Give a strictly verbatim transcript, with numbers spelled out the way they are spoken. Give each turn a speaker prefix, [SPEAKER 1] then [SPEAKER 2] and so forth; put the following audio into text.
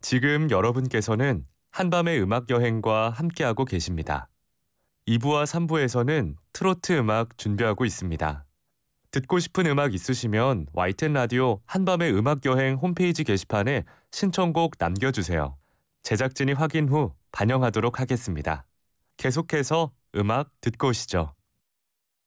[SPEAKER 1] 지금 여러분께서는 한밤의 음악 여행과 함께하고 계십니다. 이 부와 삼 부에서는 트로트 음악 준비하고 있습니다. 듣고 싶은 음악 있으시면 와이티엔 라디오 한밤의 음악 여행 홈페이지 게시판에 신청곡 남겨주세요. 제작진이 확인 후 반영하도록 하겠습니다. 계속해서 음악 듣고 오시죠.